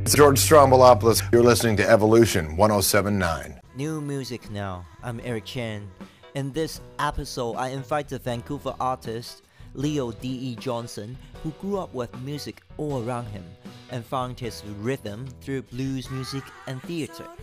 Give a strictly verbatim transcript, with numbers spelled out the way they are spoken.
It's George Stroumboulopoulos. You're listening to Evolution one oh seven point nine. New music now. I'm Eric Chen. In this episode, I invite the Vancouver artist Leo D E. Johnson, who grew up with music all around him and found his rhythm through blues music and theater.